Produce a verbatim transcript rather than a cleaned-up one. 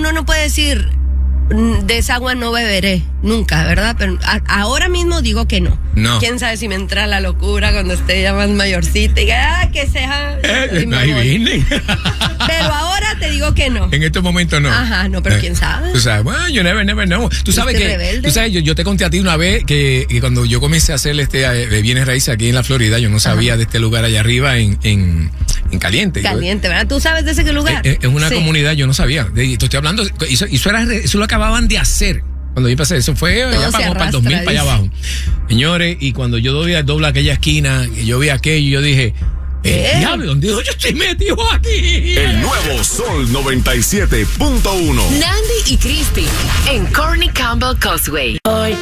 uno no puede decir de esa agua no beberé nunca, ¿verdad? Pero a, ahora mismo digo que no. No. Quién sabe si me entra la locura cuando esté ya más mayorcita y diga, ah, que sea. Eh, ahí viene. Pero ahora te digo que no. En estos momentos no. Ajá, no, pero eh, quién sabe. Tú sabes, bueno, you never, never know. Tú sabes que, rebelde? tú sabes, yo, yo te conté a ti una vez que, que cuando yo comencé a hacer este eh, bienes raíces aquí en la Florida, yo no sabía Ajá. de este lugar allá arriba en, en, en Caliente. Caliente, ¿verdad? ¿Tú sabes de ese lugar? En, en una sí. comunidad, yo no sabía. De, te estoy hablando, eso, eso, era, eso lo acababan de hacer. Cuando yo empecé, eso fue allá para, para el dos mil, para allá abajo. Señores, y cuando yo doy el doble a aquella esquina, y yo vi aquello, yo dije, eh, diablo, ¿dónde yo estoy metido aquí? El nuevo Sol noventa y siete punto uno. Nandy y Crispy en Corny Campbell Causeway. Hoy